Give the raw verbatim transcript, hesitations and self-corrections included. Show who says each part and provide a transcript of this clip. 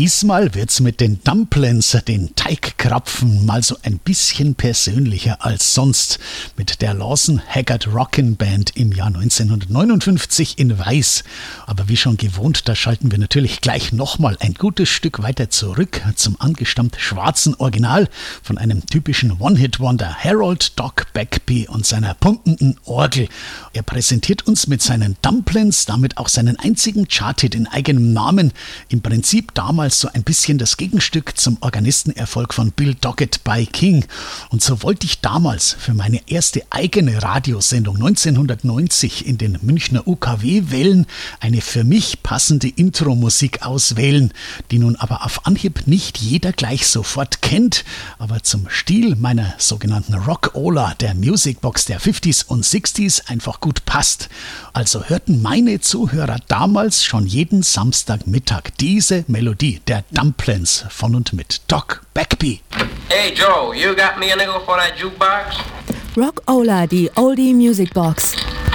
Speaker 1: Diesmal wird's mit den Dumplings, den Teigkrapfen, mal so ein bisschen persönlicher als sonst. Mit der Lawson Haggard Rockin' Band im Jahr neunzehnhundertneunundfünfzig in Weiß. Aber wie schon gewohnt, da schalten wir natürlich gleich nochmal ein gutes Stück weiter zurück zum angestammt schwarzen Original von einem typischen One-Hit-Wonder Harold Doc Bagby und seiner pumpenden Orgel. Er präsentiert uns mit seinen Dumplings damit auch seinen einzigen Charthit in eigenem Namen. Im Prinzip damals so ein bisschen das Gegenstück zum Organistenerfolg von Bill Doggett bei King. Und so wollte ich damals für meine erste eigene Radiosendung neunzehnhundertneunzig in den Münchner U K W-Wellen eine für mich passende Intro-Musik auswählen, die nun aber auf Anhieb nicht jeder gleich sofort kennt, aber zum Stil meiner sogenannten Rock-Ola, der Musicbox der fünfziger und sechziger einfach gut passt. Also hörten meine Zuhörer damals schon jeden Samstagmittag diese Melodie der Dumplings von und mit Doc Bagby.
Speaker 2: Hey Joe, you got me a nickel for that jukebox?
Speaker 3: Rock-Ola, die Oldie Music Box.